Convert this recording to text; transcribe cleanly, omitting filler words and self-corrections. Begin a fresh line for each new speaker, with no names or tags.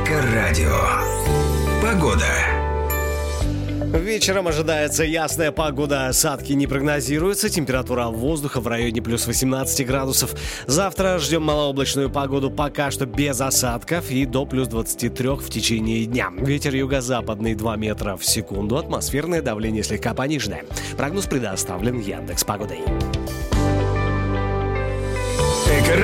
Эльдорадо. Погода.
Вечером ожидается ясная погода, осадки не прогнозируются, температура воздуха в районе плюс 18 градусов. Завтра ждем малооблачную погоду, пока что без осадков, и до плюс 23 в течение дня. Ветер юго-западный 2 метра в секунду, атмосферное давление слегка пониженное. Прогноз предоставлен Яндекс.Погодой.